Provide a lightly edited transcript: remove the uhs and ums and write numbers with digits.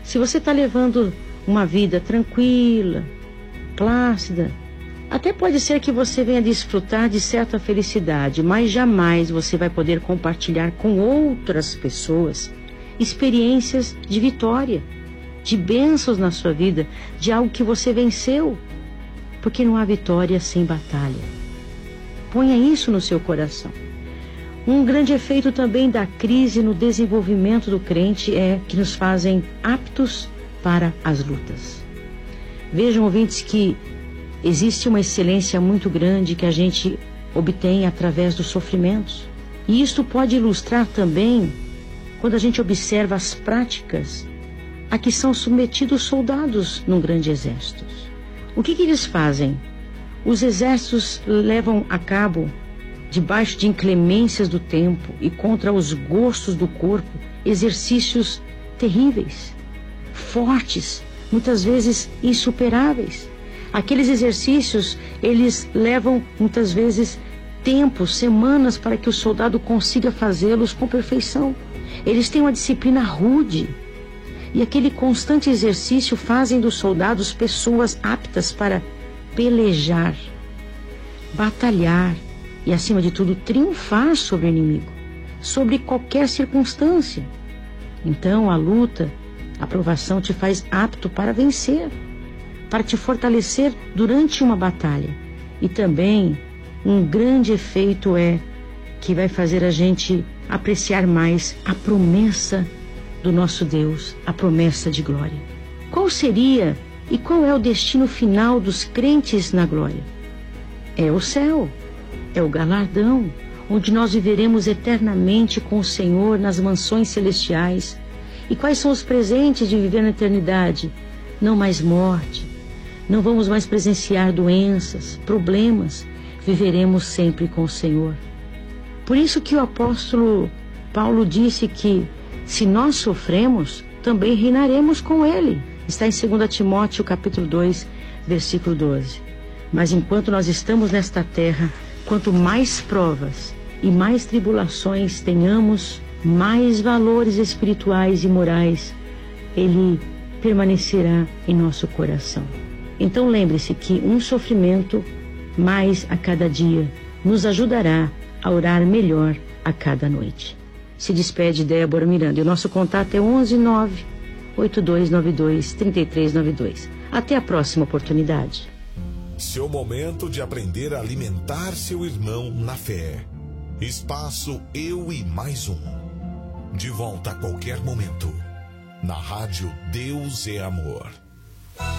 Se você está levando uma vida tranquila, plácida, até pode ser que você venha desfrutar de certa felicidade, mas jamais você vai poder compartilhar com outras pessoas experiências de vitória, de bênçãos na sua vida, de algo que você venceu, porque não há vitória sem batalha. Ponha isso no seu coração. Um grande efeito também da crise no desenvolvimento do crente é que nos fazem aptos para as lutas. Vejam, ouvintes, que existe uma excelência muito grande que a gente obtém através dos sofrimentos. E isto pode ilustrar também quando a gente observa as práticas a que são submetidos soldados num grande exército. O que eles fazem? Os exércitos levam a cabo, debaixo de inclemências do tempo e contra os gostos do corpo, exercícios terríveis, fortes, muitas vezes insuperáveis. Aqueles exercícios, eles levam muitas vezes tempos, semanas, para que o soldado consiga fazê-los com perfeição. Eles têm uma disciplina rude. E aquele constante exercício fazem dos soldados pessoas aptas para pelejar, batalhar e, acima de tudo, triunfar sobre o inimigo, sobre qualquer circunstância. Então, a luta, a provação te faz apto para vencer, para te fortalecer durante uma batalha. E também, um grande efeito é que vai fazer a gente apreciar mais a promessa do nosso Deus, a promessa de glória. Qual seria e qual é o destino final dos crentes na glória? É o céu, é o galardão, onde nós viveremos eternamente com o Senhor nas mansões celestiais. E quais são os presentes de viver na eternidade? Não mais morte, não vamos mais presenciar doenças, problemas, viveremos sempre com o Senhor. Por isso que o apóstolo Paulo disse que se nós sofremos, também reinaremos com Ele. Está em 2 Timóteo capítulo 2, versículo 12. Mas enquanto nós estamos nesta terra, quanto mais provas e mais tribulações tenhamos, mais valores espirituais e morais Ele permanecerá em nosso coração. Então lembre-se que um sofrimento mais a cada dia nos ajudará a orar melhor a cada noite. Se despede Débora Miranda. E o nosso contato é 11-9-8292-3392. Até a próxima oportunidade. Seu momento de aprender a alimentar seu irmão na fé. Espaço Eu e Mais Um. De volta a qualquer momento. Na rádio Deus é Amor.